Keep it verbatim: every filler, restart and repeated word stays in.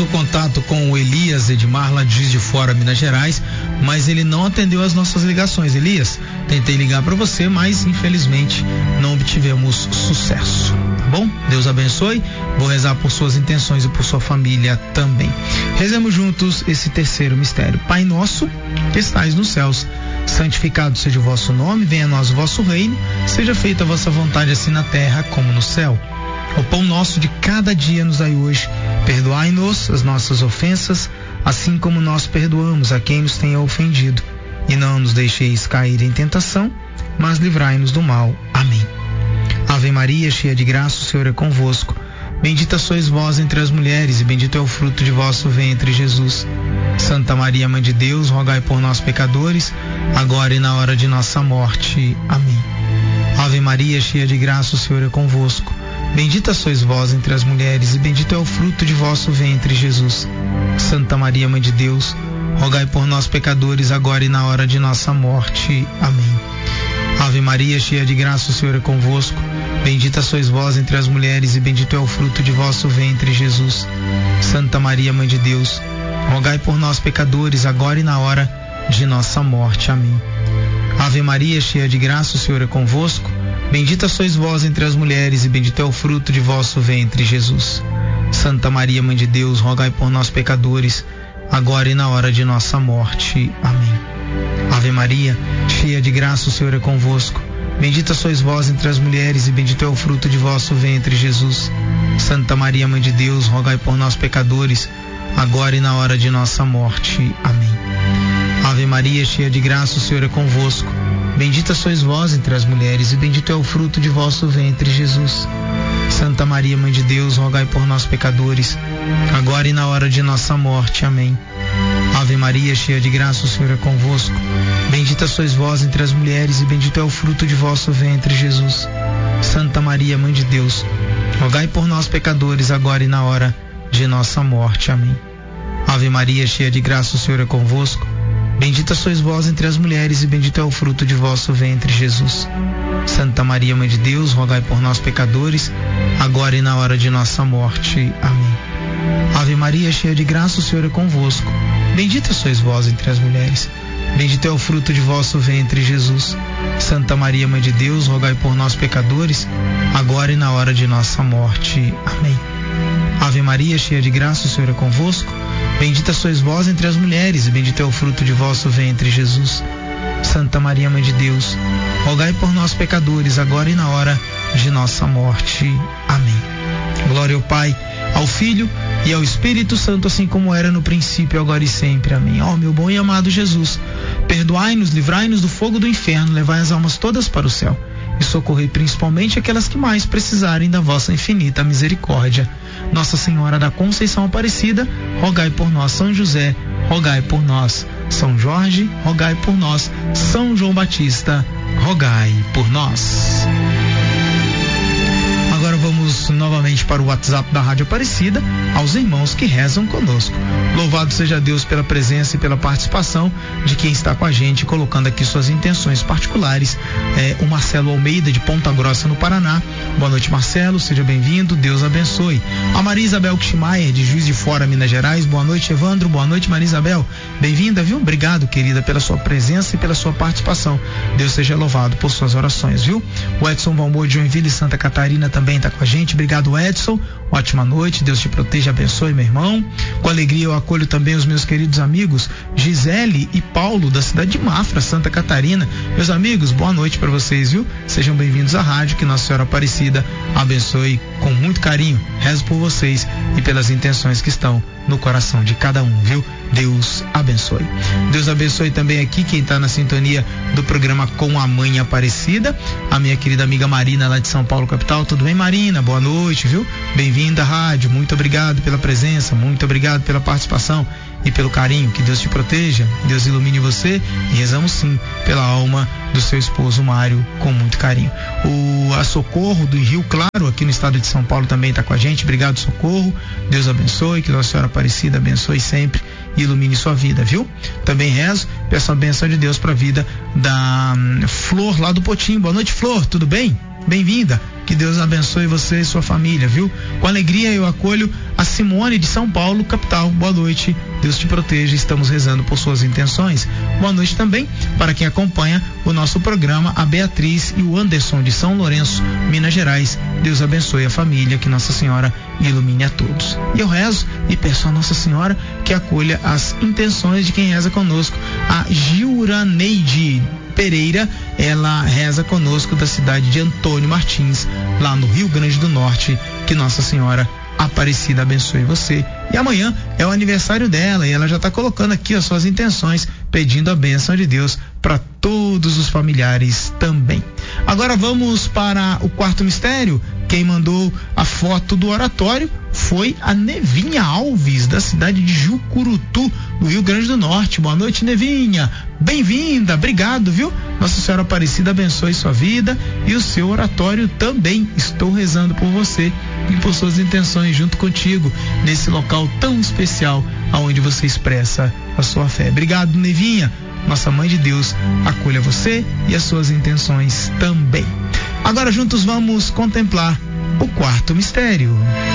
o contato com o Elias Edmar, lá de Juiz de Fora, Minas Gerais, mas ele não atendeu as nossas ligações. Elias, tentei ligar para você, mas infelizmente não obtivemos sucesso. Tá bom? Deus abençoe. Vou rezar por suas intenções e por sua família também. Rezemos juntos esse terceiro mistério. Pai nosso, que estais nos céus, santificado seja o vosso nome, venha a nós o vosso reino, seja feita a vossa vontade, assim na terra como no céu. O pão nosso de cada dia nos dai hoje. Perdoai-nos as nossas ofensas, assim como nós perdoamos a quem nos tenha ofendido. E não nos deixeis cair em tentação, mas livrai-nos do mal. Amém. Ave Maria, cheia de graça, o Senhor é convosco. Bendita sois vós entre as mulheres, e bendito é o fruto de vosso ventre, Jesus. Santa Maria, Mãe de Deus, rogai por nós, pecadores, agora e na hora de nossa morte. Amém. Ave Maria, cheia de graça, o Senhor é convosco. Bendita sois vós entre as mulheres, e bendito é o fruto de vosso ventre, Jesus. Santa Maria, Mãe de Deus, rogai por nós, pecadores, agora e na hora de nossa morte. Amém. Ave Maria, cheia de graça, o Senhor é convosco. Bendita sois vós entre as mulheres, e bendito é o fruto de vosso ventre, Jesus. Santa Maria, Mãe de Deus, rogai por nós, pecadores, agora e na hora de nossa morte. Amém. Ave Maria, cheia de graça, o Senhor é convosco. Bendita sois vós entre as mulheres, e bendito é o fruto de vosso ventre, Jesus. Santa Maria, Mãe de Deus, rogai por nós, pecadores, agora e na hora de nossa morte. Amém. Ave Maria, cheia de graça, o Senhor é convosco. Bendita sois vós entre as mulheres, e bendito é o fruto de vosso ventre, Jesus. Santa Maria, Mãe de Deus, rogai por nós, pecadores, agora e na hora de nossa morte. Amém. Ave Maria, cheia de graça, o Senhor é convosco. Bendita sois vós entre as mulheres, e bendito é o fruto de vosso ventre, Jesus. Santa Maria, Mãe de Deus, rogai por nós, pecadores, agora e na hora de nossa morte. Amém. Ave Maria, cheia de graça, o Senhor é convosco. Bendita sois vós entre as mulheres, e bendito é o fruto de vosso ventre, Jesus. Santa Maria, Mãe de Deus, rogai por nós, pecadores, agora e na hora de nossa morte. Amém. Ave Maria, cheia de graça, o Senhor é convosco. Bendita sois vós entre as mulheres, e bendito é o fruto de vosso ventre, Jesus. Santa Maria, Mãe de Deus, rogai por nós, pecadores, agora e na hora de nossa morte. Amém. Ave Maria, cheia de graça, o Senhor é convosco. Bendita sois vós entre as mulheres, bendito é o fruto de vosso ventre, Jesus. Santa Maria, Mãe de Deus, rogai por nós, pecadores, agora e na hora de nossa morte. Amém. Ave Maria, cheia de graça, o Senhor é convosco. Bendita sois vós entre as mulheres, e bendito é o fruto de vosso ventre, Jesus. Santa Maria, Mãe de Deus, rogai por nós, pecadores, agora e na hora de nossa morte. Amém. Glória ao Pai, ao Filho e ao Espírito Santo, assim como era no princípio, agora e sempre. Amém. Ó, meu bom e amado Jesus, perdoai-nos, livrai-nos do fogo do inferno, levai as almas todas para o céu e socorrei principalmente aquelas que mais precisarem da vossa infinita misericórdia. Nossa Senhora da Conceição Aparecida, rogai por nós. São José, rogai por nós. São Jorge, rogai por nós. São João Batista, rogai por nós. Agora vamos novamente para o WhatsApp da Rádio Aparecida, aos irmãos que rezam conosco. Louvado seja Deus pela presença e pela participação de quem está com a gente, colocando aqui suas intenções particulares. É, o Marcelo Almeida, de Ponta Grossa, no Paraná. Boa noite, Marcelo, seja bem-vindo, Deus abençoe. A Maria Isabel Kishmaier, de Juiz de Fora, Minas Gerais. Boa noite, Evandro, boa noite, Maria Isabel, bem-vinda, viu? Obrigado, querida, pela sua presença e pela sua participação. Deus seja louvado por suas orações, viu? O Edson Valmor, de Joinville, Santa Catarina, também está com a gente. Obrigado, Edson, ótima noite, Deus te proteja, abençoe, meu irmão. Com alegria eu acolho também os meus queridos amigos Gisele e Paulo, da cidade de Mafra, Santa Catarina. Meus amigos, boa noite para vocês, viu? Sejam bem-vindos à rádio, que Nossa Senhora Aparecida abençoe com muito carinho. Rezo por vocês e pelas intenções que estão no coração de cada um, viu? Deus abençoe. Deus abençoe também aqui quem está na sintonia do programa Com a Mãe Aparecida, a minha querida amiga Marina, lá de São Paulo, capital. Tudo bem, Marina? Boa noite, viu? Bem-vinda à rádio, muito obrigado pela presença, muito obrigado pela participação e pelo carinho. Que Deus te proteja, Deus ilumine você, e rezamos sim pela alma do seu esposo Mário com muito carinho. O a Socorro do Rio Claro, aqui no estado de São Paulo, também está com a gente. Obrigado, Socorro, Deus abençoe, que Nossa Senhora Aparecida abençoe sempre e ilumine sua vida, viu? Também rezo, peço a benção de Deus para a vida da hum, Flor, lá do Potim. Boa noite, Flor, tudo bem? Bem-vinda. Que Deus abençoe você e sua família, viu? Com alegria eu acolho a Simone de São Paulo, capital. Boa noite, Deus te proteja, estamos rezando por suas intenções. Boa noite também para quem acompanha o nosso programa, a Beatriz e o Anderson de São Lourenço, Minas Gerais. Deus abençoe a família, que Nossa Senhora ilumine a todos. E eu rezo e peço a Nossa Senhora que acolha as intenções de quem reza conosco. A Gilraneide Pereira, ela reza conosco da cidade de Antônio Martins, lá no Rio Grande do Norte. Que Nossa Senhora Aparecida abençoe você. E amanhã é o aniversário dela e ela já está colocando aqui as suas intenções, pedindo a bênção de Deus para todos os familiares também. Agora vamos para o quarto mistério. Quem mandou a foto do oratório foi a Nevinha Alves, da cidade de Jucurutu, no Rio Grande do Norte. Boa noite, Nevinha. Bem-vinda, obrigado, viu? Nossa Senhora Aparecida abençoe sua vida e o seu oratório também. Estou rezando por você e por suas intenções junto contigo, nesse local tão especial aonde você expressa a sua fé. Obrigado, Nevinha. Nossa Mãe de Deus acolha você e as suas intenções também. Agora juntos vamos contemplar o quarto mistério.